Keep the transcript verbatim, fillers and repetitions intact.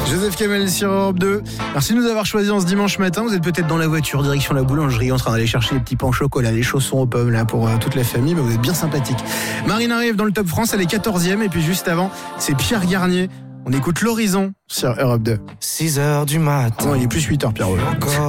Joseph Kamel sur Europe deux. Merci de nous avoir choisis en ce dimanche matin. Vous êtes peut-être dans la voiture, direction la boulangerie, en train d'aller chercher les petits pains au chocolat, les chaussons aux pommes là pour euh, toute la famille. Mais vous êtes bien sympathique. Marine arrive dans le Top France, elle est quatorzième. Et puis juste avant, c'est Pierre Garnier. On écoute l'Horizon sur Europe deux. six heures du matin. Oh, il est plus huit heures, Pierre. Encore